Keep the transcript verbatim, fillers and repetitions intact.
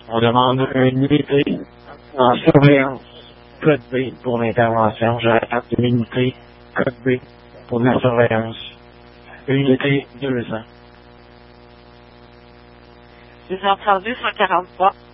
On demande une unité en surveillance. Code B pour l'intervention. Je répète, une unité. Code B pour la surveillance. Unité deux cents. J'ai entendu cent quarante-trois.